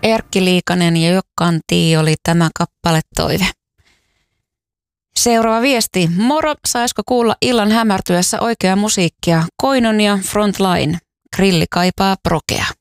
Erkki Liikanen ja Jokkantii oli tämä kappale toive. Seuraava viesti. Moro, saisiko kuulla illan hämärtyessä oikeaa musiikkia? Koinon ja Frontline. Grilli kaipaa prokea.